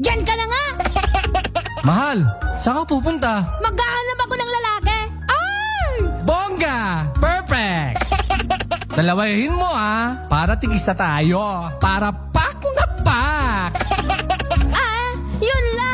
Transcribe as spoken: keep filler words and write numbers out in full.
Diyan ka na nga! Mahal, saan ka pupunta? Maghahanap ako ng lalaki! Ay! Bongga! Perfect! Dalawahin mo ah, para tigis na tayo. Para pak na pak! Ah, yun lang!